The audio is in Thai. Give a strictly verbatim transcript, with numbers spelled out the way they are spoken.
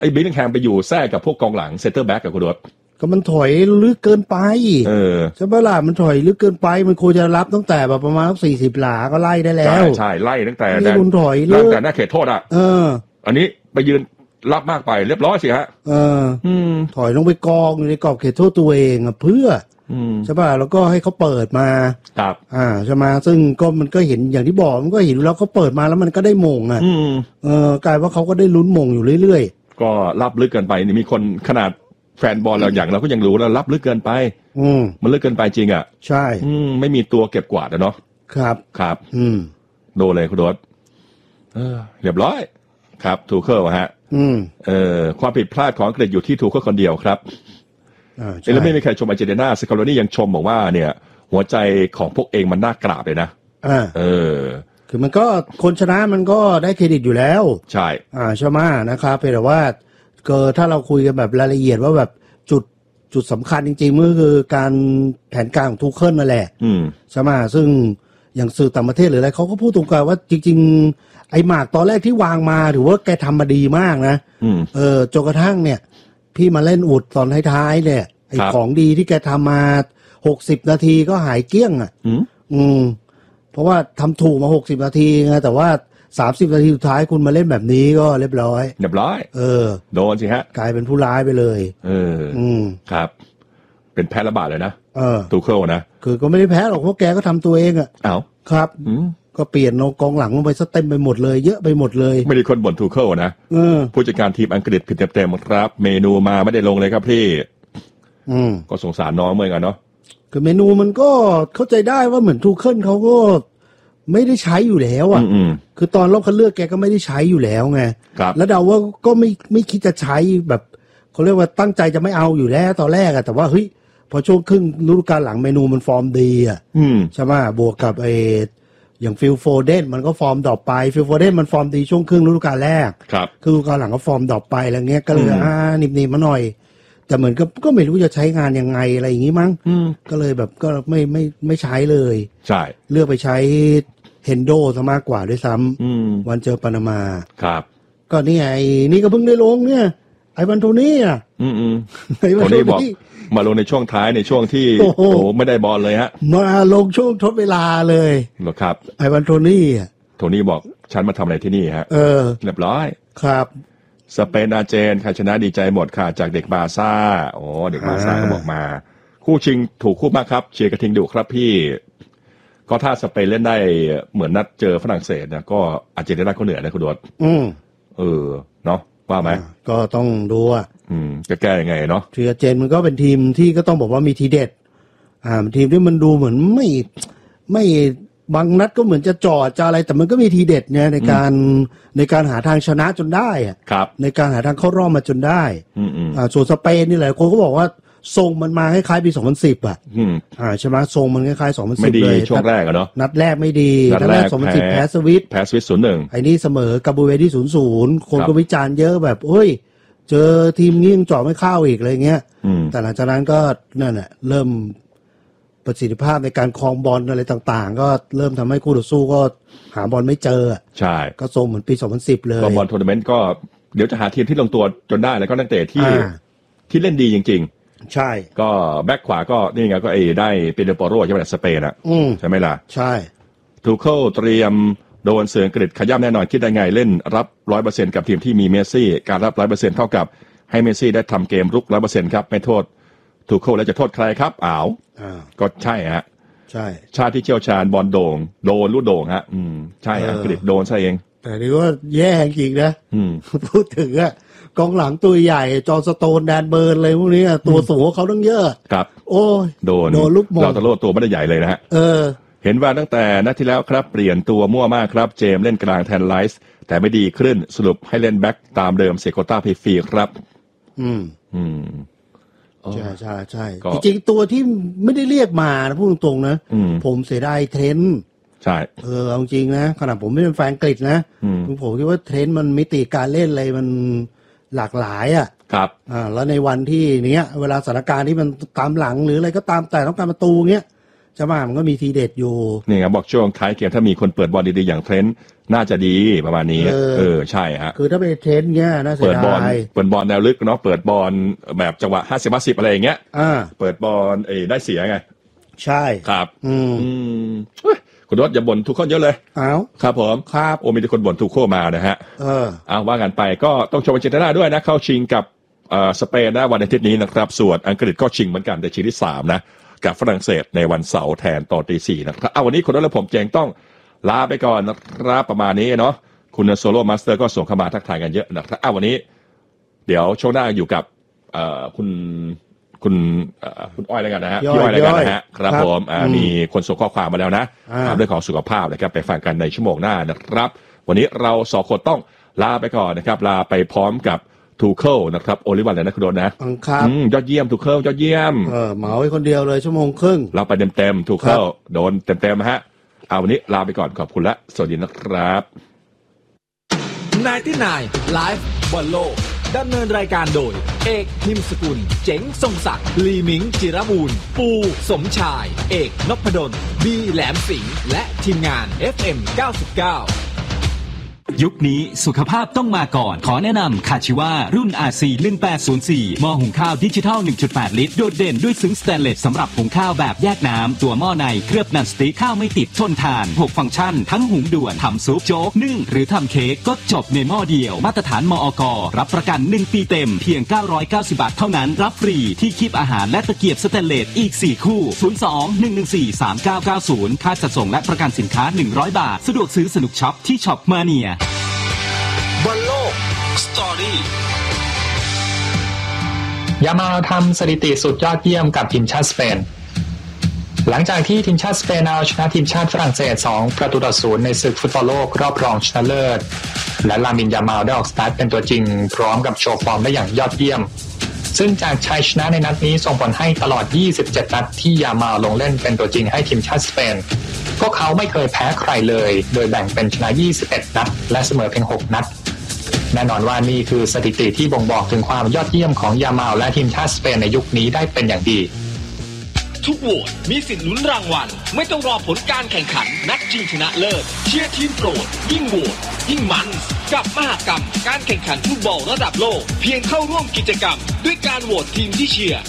ไอ้บิลลิงแฮมไปอยู่แทรกกับพวกกองหลังเซนเตอร์แบ็กกับคุณโดดก็มันถอยลึกเกินไปเออใช่ปะล่ะมันถอยลึกเกินไปมันควรจะรับตั้งแต่แบบประมาณสี่สิบหลาก็ไล่ได้แล้วใช่ใช่ไล่ตั้งแต่นี่คุณถอยลึกตั้งแต่หน้าเขตโทษอ่ะเอออันนี้ไปยืนรับมากไปเรียบร้อยสิฮะเอออืมถอยลงไปกองอยู่ในกรอบเขตโทษตัวเองอ่ะเพื่อใช่ป่ะแล้วก็ให้เขาเปิดมาครับอ่าใช่ไหมซึ่งก็มันก็เห็นอย่างที่บอกมันก็เห็นแล้วเขาเปิดมาแล้วมันก็ได้มงอ่ะเออกลายว่าเขาก็ได้ลุ้นมงอยู่เรื่อยๆก็รับลึกเกินไปนี่มีคนขนาดแฟนบอลเราอย่างเราก็ยังรู้แล้วรับลึกเกินไปอืมมันลึกเกินไปจริงอ่ะใช่อืมไม่มีตัวเก็บกวาดอะเนาะครับครับอืมโดนเลยคุณโดดเออเรียบร้อยครับทูเคิลฮะอืมเอ่อความผิดพลาดของอังกฤษอยู่ที่ทูเคิลคนเดียวครับอ่าแล้วไม่มีใครชมอาร์เจนตินาสกาโลนี่ยังชมบอกว่าเนี่ยหัวใจของพวกเองมันน่ากราบเลยนะอ่าเออคือมันก็คนชนะมันก็ได้เครดิตอยู่แล้วใช่อ่าใช่ไหมนะครับแต่ว่าเกิดถ้าเราคุยกันแบบรายละเอียดว่าแบบจุดจุดสำคัญจริงๆมันก็คือการแผนการของทูเคิลนั่นแหละใช่ไหมซึ่งอย่างสื่อต่างประเทศหรืออะไรเขาก็พูดตรงกันว่าจริงๆไอ้หมากตอนแรกที่วางมาถือว่าแกทำมาดีมากนะเออจนกระทั่งเนี่ยพี่มาเล่นอุดตอนท้ายๆเนี่ยไอ้ของดีที่แกทำมาหกสิบนาทีก็หายเกลี้ยงอ่ะอืมเพราะว่าทำถูกมาหกสิบนาทีไงแต่ว่าสามสิบนาทีสุดท้ายคุณมาเล่นแบบนี้ก็เรียบร้อยเรียบร้อยเออโดนสิฮะกลายเป็นผู้ร้ายไปเลยเอออืมครับเป็นแพ้ระบาดเลยนะเออทูเคิลนะคือก็ไม่ได้แพ้หรอกเพราะแกก็ทำตัวเองอ่ะอ้าวครับก็เปลี่ยนโนกองหลังลงไปซะเต็มไปหมดเลยเยอะไปหมดเลยไม่ได้คนบ่นทูเคิลนะผู้จัดการทีมอังกฤษผิดเต็มๆครับเมนูมาไม่ได้ลงเลยครับพี่อืมก็สงสารน้องเหมือนกันเนาะคือเมนูมันก็เข้าใจได้ว่าเหมือนทูเคิลเขาก็ไม่ได้ใช้อยู่แล้วอ่ะคือตอนรอบคัดเลือกแกก็ไม่ได้ใช้อยู่แล้วไงแล้วเดาว่าก็ไม่ไม่คิดจะใช้แบบเขาเรียกว่าตั้งใจจะไม่เอาอยู่แล้วตอนแรกอ่ะแต่ว่าเฮ้ยพอช่วงครึ่งฤดูกาลหลังเมนูมันฟอร์มดีอ่ะใช่ไหมบวกกับไออย่างฟิลโฟเดนมันก็ฟอร์มดรอปไปฟิลโฟเดนมันฟอร์มดีช่วงครึ่งฤดูกาลแรกครับครึ่งฤดูกาลหลังก็ฟอร์มดรอปไปอะไรเงี้ยก็เลยอ่าหนิบๆมาหน่อยแต่เหมือนก็ก็ไม่รู้จะใช้งานยังไงอะไรอย่างงี้มั้งก็เลยแบบก็ไม่ไม่ไม่ใช้เลยใช่เลือกไปใช้เฮนโดซะมากกว่าด้วยซ้ำวันเจอปานามาครับก็นี่ไอ้นี่ก็เพิ่งได้ลงเนี่ยไอ้วันโทนี่อ่ะอืมอืมไอ้วันโทนี่บอกมาลงในช่วงท้ายในช่วงที่โอ้โหไม่ได้บอลเลยฮะมาลงช่วงทดเวลาเลยหรอครับไอ้วันโทนี่อ่ะโทนี่บอกฉันมาทำอะไรที่นี่ฮะเออเรียบร้อยครับสเปนอาร์เจนใครชนะดีใจหมดค่ะจากเด็กบาซ่าโอ้เด็กบาซ่าเขาบอกมาคู่ชิงถูกคู่มากครับเชียร์กระทิงดุครับพี่ก็ถ้าสเปนเล่นได้เหมือนนัดเจอฝรั่งเศสนะก็อาร์เจนตินาเขาเหนือนะคุณโดดอืมเออเนาะว่าไหมก็ต้องดูอ่ะอืมจะแก้ยังไงเนาะทีอาร์เจนมันก็เป็นทีมที่ก็ต้องบอกว่ามีทีเด็ดอ่าทีมที่มันดูเหมือนไม่ไม่บางนัดก็เหมือนจะจอดจะอะไรแต่มันก็มีทีเด็ดเนี่ยในการในการหาทางชนะจนได้อ่ะในการหาทางเข้ารอบมาจนได้อ่าส่วนสเปนนี่แหละคนก็บอกว่าทรงมันมาคล้ายๆปีสองพันสิบอ่ะอ่าใช่ไหมทรงมันคล้ายๆสองพันสิบเลยช่วงแรกอะเนาะนัดแรกไม่ดีนัดแรกสองพันสิบแพ้สวิตแพ้สวิตศูนย์หนึ่งไอ้นี่เสมอกับบูเวที่ศูนย์ศูนย์คนก็วิจารณ์เยอะแบบโอ้ยเจอทีมงี้ยังจ่อไม่เข้าอีกอะไรเงี้ยแต่หลังจากนั้นก็นั่นแหละเริ่มประสิทธิภาพในการครองบอลอะไรต่างๆก็เริ่มทำให้คู่ต่อสู้ก็หาบอลไม่เจอใช่ก็ทรงเหมือนปีสองพันสิบเลยบอลทัวร์นาเมนต์ก็เดี๋ยวจะหาทีมที่ลงตัวจนได้แล้วก็นักเตะที่ที่เล่นดีจริงๆใช่ก็แบ็คขวาก็นี่ไงก็ไอ้ได้เปโดรโปโรใช่ไหมสเปนอ่ะใช่ไหมล่ะใช่ทูเคิลเตรียมโดนเสืออังกฤษขย้ำแน่นอนคิดได้ไงเล่นรับ ร้อยเปอร์เซ็นต์ กับทีมที่มีเมสซี่การรับ ร้อยเปอร์เซ็นต์ เท่ากับให้เมสซี่ได้ทำเกมรุก ร้อยเปอร์เซ็นต์ ครับไม่โทษทูเคิลแล้วจะโทษใครครับอ้าวก็ใช่ฮะใช่ชาติที่เชี่ยวชาญบอลโด่งโดนลูกโด่งฮะอืมใช่อังกฤษโดนซะเองแต่นี่ว่าแย่จริงนะพูดถึงอะกองหลังตัวใหญ่จอร์นสโตนแดนเบิร์นอะไรพวกนี้ตัวสูงเขาต้องเยอะครับโอ้ยโดนโดนลูกมงเราตะโลดตัวไม่ได้ใหญ่เลยนะฮะเออเห็นว่าตั้งแต่นัดที่แล้วครับเปลี่ยนตัวมั่วมากครับเจมเล่นกลางแทนไลซ์แต่ไม่ดีขึ้นสรุปให้เล่นแบ็คตามเดิมเซโกต้าพีฟีครับอืมอืมใช่ใช่ใช่จริงๆตัวที่ไม่ได้เรียกมานะพูดตรงๆนะผมเสียดายเทรนด์ใช่เออจริงนะขนาดผมไม่เป็นแฟนอังกฤษนะผมคิดว่าเทรนด์มันมิติการเล่นอะไรมันหลากหลายอ่ะครับอ่าแล้วในวันที่เนี้ยเวลาสถานการณ์ที่มันตามหลังหรืออะไรก็ตามแต่ต้องการประตูเงี้ยใช่ไหมมันก็มีทีเด็ดอยู่นี่ไงบอกช่วงท้ายเกมถ้ามีคนเปิดบอลดีๆอย่างเทรนต์น่าจะดีประมาณนี้เออ เออใช่ฮะคือถ้าเป็นเทรนต์เงี้ยน่าเสียดายเปิดบอลเปิดบอลแนวลึกเนาะเปิดบอลแบบจังหวะห้าสิบ ห้าสิบอะไรอย่างเงี้ยอ่าเปิดบอลเอ้ได้เสียไงใช่ครับอืมอืมคุณรถอย่าบ่นทุกคนเยอะเลยอ้าวครับผมครับโอ้มีแต่คนบ่นทุกโคมานะฮะเออเอาว่ากันไปก็ต้องชมอาร์เจนตินาด้วยนะเข้าชิงกับเอ่อสเปนนะวันอาทิตย์นี้นะครับส่วนอังกฤษก็ชิงเหมือนกันในชิงที่สามนะกับฝรั่งเศสในวันเสาร์แทนตอนตีสี่นะครับเอาวันนี้คุณรถและผมเจงต้องลาไปก่อนนะครับประมาณนี้เนาะคุณโซโล่มาสเตอร์ก็ส่งเข้ามาทักทายกันเยอะนะครับเอาวันนี้เดี๋ยวช่วงหน้าอยู่กับเอ่อคุณคุณคุณอ้อยแล้วกันนะฮะพี่อ้อยแล้วกันนะฮะครับผมมีคนส่งข้อความมาแล้วนะเรื่องของสุขภาพนะครับไปฟังกันในชั่วโมงหน้านะครับวันนี้เราสองคนต้องลาไปก่อนนะครับลาไปพร้อมกับทูเคิลนะครับโอลิวันเลยนะคุณโดนนะครับยอดเยี่ยมทูเคิลยอดเยี่ยมเออเหมาไว้คนเดียวเลยชั่วโมงครึ่งเราไปเต็มๆทูเคิลโดนเต็มๆฮะเอาวันนี้ลาไปก่อนขอบคุณและสวัสดีนะครับไนน์ตี้ไนน์ Live บอลโลกดำเนินรายการโดยเอกทิมสกุลเจ๋งทรงศักดิ์ลีมิงจิรบูรณ์ปูสมชายเอกนพดลบีแหลมสิงห์และทีมงาน เอฟ เอ็ม เก้าสิบเก้ายุคนี้สุขภาพต้องมาก่อนขอแนะนำคาชิวารุ่น อาร์ ซี หนึ่งแปดศูนย์สี่ หม้อหุงข้าวดิจิทัล หนึ่งจุดแปด ลิตรโดดเด่นด้วยซึ้งสแตนเลสสำหรับหุงข้าวแบบแยกน้ำตัวหม้อในเคลือบนันสติ๊กข้าวไม่ติดทนทานหกฟังก์ชันทั้งหุงด่วนทำซุปโจ๊กนึ่งหรือทำเค้กก็จบในหม้อเดียวมาตรฐานมอก.รับประกันหนึ่งปีเต็มเพียงเก้าร้อยเก้าสิบบาทเท่านั้นรับฟรีที่คีบอาหารและตะเกียบสแตนเลสอีกสี่คู่ศูนย์ สอง หนึ่ง หนึ่ง สี่ สาม เก้า เก้า ศูนย์ค่าจัดส่งและประกันสินค้าหนึ่งร้อยบาทสะดวกซื้อสนุกช็อปที่ช็อปมาเนียบอลโลกสตอรี่ยามาลทำสถิติสุดยอดเยี่ยมกับทีมชาติสเปนหลังจากที่ทีมชาติสเปนเอาชนะทีมชาติฝรั่งเศสสองประตูต่อศูนย์ในศึกฟุตบอลโลกรอบรองชนะเลิศและลามินยามาลได้ออกสตาร์ทเป็นตัวจริงพร้อมกับโชว์ฟอร์มได้อย่างยอดเยี่ยมซึ่งจากชัยชนะในนัดนี้ส่งผลให้ตลอดยี่สิบเจ็ดนัดที่ยามาลลงเล่นเป็นตัวจริงให้ทีมชาติสเปนพวกเขาไม่เคยแพ้ใครเลยโดยแบ่งเป็นชนะยี่สิบเอ็ดนัดและเสมอเพียงหกนัดแน่นอนว่านี่คือสถิติที่บ่งบอกถึงความยอดเยี่ยมของยามาลและทีมชาติสเปนในยุคนี้ได้เป็นอย่างดีทุกโหวตมีสิทธิ์ลุ้นรางวัลไม่ต้องรอผลการแข่งขันนัดชิงชนะเลิศเชียร์ทีมโปรดยิ่งโหวตยิ่งมันกับมหกรรมการแข่งขันฟุตบอลระดับโลกเพียงเข้าร่วมกิจกรรมด้วยการโหวตทีมที่เชียร์